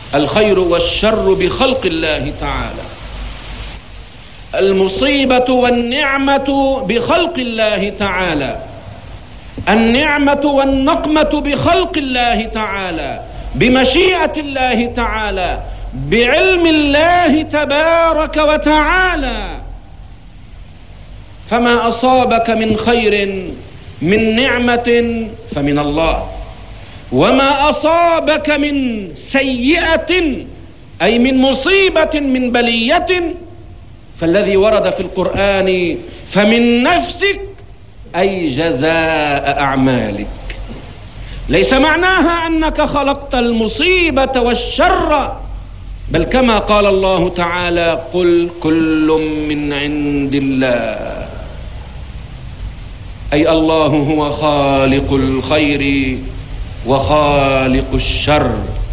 الخير والشر بخلق الله تعالى، المصيبة والنعمة بخلق الله تعالى، النعمة والنقمة بخلق الله تعالى، بمشيئة الله تعالى، بعلم الله تبارك وتعالى. فما أصابك من خير من نعمة فمن الله، وما أصابك من سيئة أي من مصيبة من بلية فالذي ورد في القرآن فمن نفسك أي جزاء أعمالك. ليس معناها أنك خلقت المصيبة والشر، بل كما قال الله تعالى قل كل من عند الله، أي الله هو خالق الخير وخالق الشر.